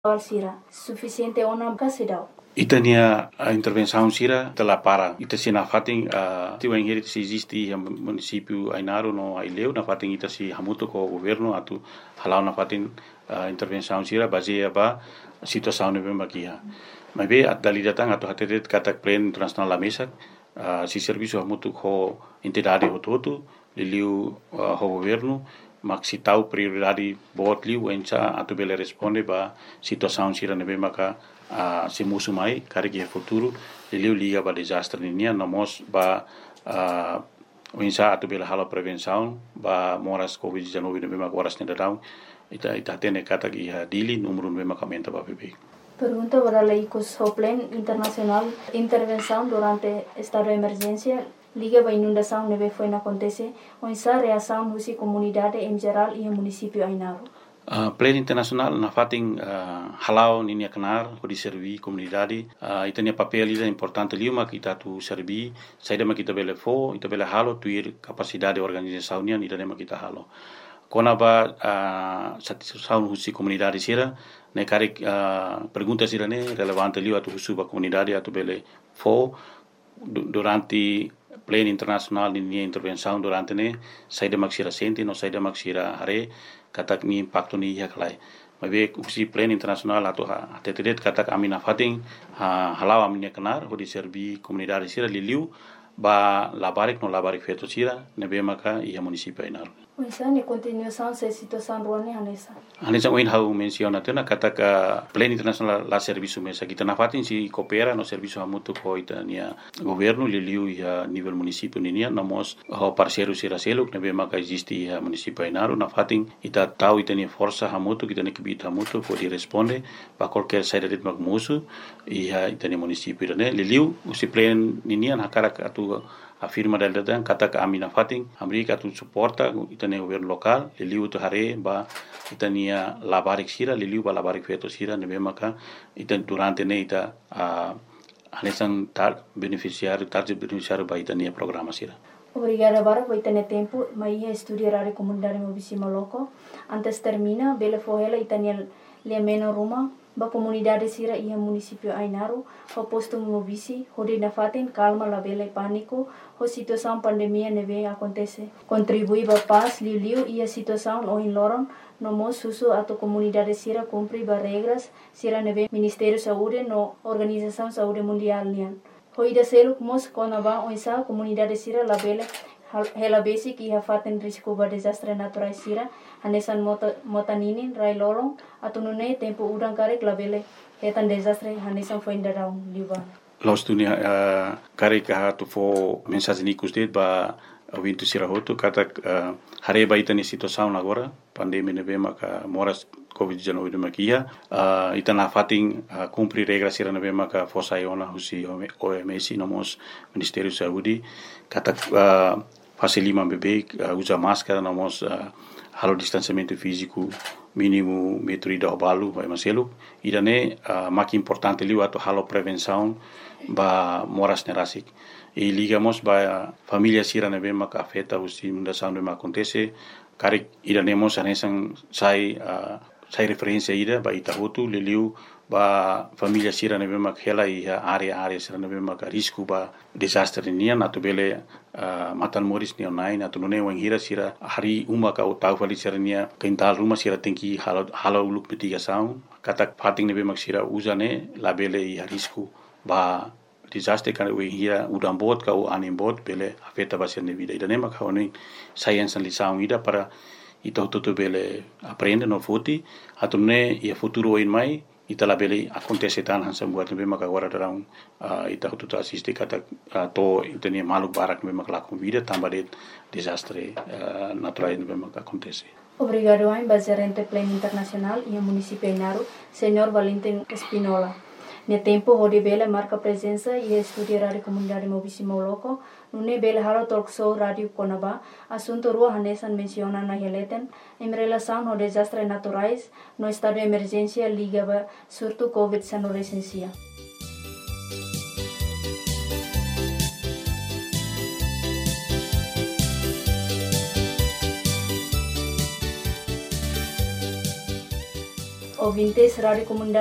Sira, suficiente onam kasidau. Itania a intervenção sira telah para ita sina fating tiwa ingeri se existe município Ainaro no Aileu na fating ita si hamuto ko governo atu halau na fating intervenção sira baseia ba situação nebe makia mas be atali datang atu hatetet katak plan internasional la mesa si serviço hamuto ko entidade hototo liliu ho governo mak si tau prioridade bot liu encha atu bele responde ba situação sira nebe maka se musu mai kari ke futuro liliu liga ba desastre ninia nomos ba encha atu bele hala prevenção ba moras covid-19 nebe maka waras nedau ita tene kata ki dili número nebe maka menta ba bebe. Pergunta para la ICOS Plan Internacional Intervenção durante estado de emergência liga ba inundação neve foi na acontece onsa reação husi comunidade em geral e município Ainaro. Plan internasional na fating halau ninia kenar di servi comunidade itania papel ida importante liuma kita tu servi saida ma kita bele fo ita bele halo tuir capacidade organização nia ida ma kita halo kona ba satisfação husi comunidade sira ne kare pergunta sira ne relevante liu atu husu ba comunidade atu bele fo durante plan internasional ninia intervenção durante ne saida maksira senti no saida maksira hare katak ni impacto ni ya kalai mabe usi plan internasional atau atetet katak amina fating halau aminya kenar ho di servi comunidade sira liliu ba labarik no labarik feto sira nebe maka ia municipio Ainaro. Onsa ne continuação se situação ruane hanesa. Hanesa oin hau menciona tena katak plan internasional la serviço mesa kita na fating si coopera no serviço hamutu ko itania governo liliu ia nível municipio ninia nomos ho parceiro sira seluk nebe maka existe ia municipio Ainaro na fating ita tau itania força hamutu kita ne kibit hamutu pode responde ba qualquer saída de magmusu ia itania municipio ne liliu usi plan ninia na karak atu afirma del datang kata amina fating Amerika tu suporta itania governo local liliu tu hare ba itania labarik sira liliu ba labarik feto sira nebe maka itan durante ne ita anesan tar beneficiário ba itania programa sira. Obrigada para por ter tempo, mas ia estudar a comunidade mobisima loco. Antes termina, bele fohela itania lemeno ruma, ba comunidade sira ia municipio Ainaro, ho posto mobisi, hodi na fatin calma la bele pânico, ho situação pandemia neve acontece. Contribui ba paz liu ia situação o in loron, no mo susu ato comunidade sira cumpri ba regras, sira neve Ministério Saúde no Organização Saúde Mundial nian. Hoida seluk mos konaba onsa comunidade sira la bele hela basic ia faten risco ba desastre natural sira hanesan motaninin rai lolong atunune tempo udang karek la bele hetan desastre hanesan foi ndarau liba Los dunia karek ha tu fo mensagem nikus det ba wintu sira hotu katak hare ba itani situação agora pandemia neve maka moras covid-19 makia itana fating cumprir regras sira neve maka fosa iona husi OMS nomos Ministério Saúde katak facilima bebê usa máscara nomos halo distanciamento físico mínimo metro ida balu vai maselu idane mak importante liu ato halo prevenção ba moras nerasik e ligamos ba família sira neve maka afeta usi inundação neve acontece karik idanemos anesan sai referência ida ba itahutu liliu ba família sira neve mak hela ia area sira neve mak risco ba desastre nian atu bele matan moris ni online atu none wang hira sira hari uma ka tau fali sira nia kental rumah sira tengki halo uluk mitigação katak fating neve mak sira usane la bele ia risco ba desastre kan we hira udam bot ka anim bot bele afeta ba sira vida ida nema ka oni science lição ida para ita tutu bele aprende no futi atumne ia futuro in mai ita la bele acontece tan hansa buat nebe maka agora darão ita tutu assiste kata to itenia maluk barak nebe maka lakon vida tambah desastre natural nebe maka acontece. Obrigado ao gerente Plan Internacional e ao município Ainaro, Senhor Valentim Espinola. Ne tempo hodi bele marca presença e estudar a comunidade mobisimo loco, nune bele halo talk show radio konaba, assunto rua hanesan menciona na heleten, em relação ao desastres naturais, no estado de emergência ligava surto COVID-19 recensia. vintes rari comunidade